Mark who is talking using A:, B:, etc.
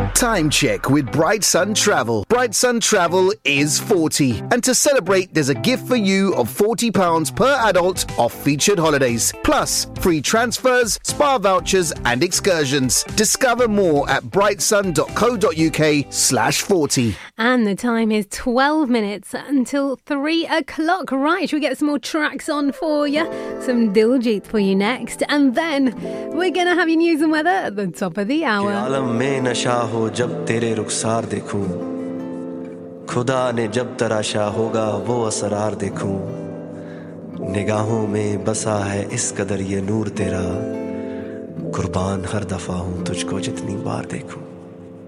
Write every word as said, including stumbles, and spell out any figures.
A: Time check with Bright Sun Travel. Bright Sun Travel is forty. And to celebrate, there's a gift for you of forty pounds per adult off featured holidays. Plus, free transfers, spa vouchers and excursions. Discover more at brightsun.co.uk slash 40.
B: And the time is twelve minutes until three o'clock. Right, should we get some more tracks on for you? Some Diljit for you next. And then we're going to have your news and weather at the top of the hour.
C: आलम में नशा हो जब तेरे रुखसार देखूं खुदा ने जब तराशा होगा वो असरार देखूं निगाहों में बसा है इस कदर ये नूर तेरा कुर्बान हर दफा हूं तुझको जितनी बार देखूं